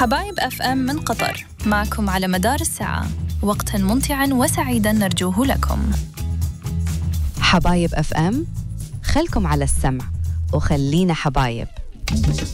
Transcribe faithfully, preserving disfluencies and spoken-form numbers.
حبايب أف أم من قطر، معكم على مدار الساعة، وقتا ممتعا وسعيدا نرجوه لكم. حبايب أف أم، خلكم على السمع وخلينا حبايب.